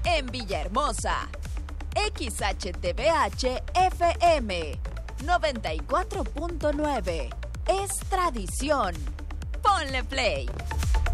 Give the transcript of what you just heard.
en Villahermosa. XHTBH FM 94.9. Es tradición. Ponle play.